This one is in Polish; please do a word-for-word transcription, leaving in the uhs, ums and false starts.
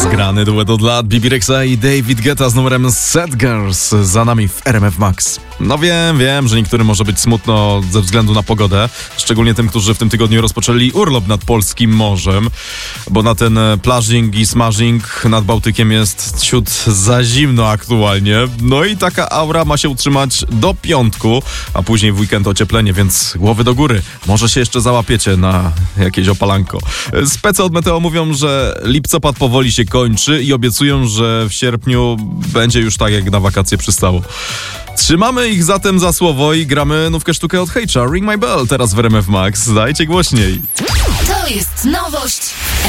Zgrany duet od lat, Bibi Rexha i David Guetta z numerem Sad Girls za nami w R M F Max. No wiem, wiem, że niektórym może być smutno ze względu na pogodę, szczególnie tym, którzy w tym tygodniu rozpoczęli urlop nad polskim morzem, bo na ten plażing i smażing nad Bałtykiem jest ciut za zimno aktualnie. No i taka aura ma się utrzymać do piątku, a później w weekend ocieplenie, więc głowy do góry. Może się jeszcze załapiecie na jakieś opalanko. Spece od Meteo mówią, że lipcopad powoli się kończy i obiecują, że w sierpniu będzie już tak, jak na wakacje przystało. Trzymamy ich zatem za słowo i gramy nówkę sztukę od Hejcza, Ring My Bell, teraz w R M F Max. Dajcie głośniej. To jest nowość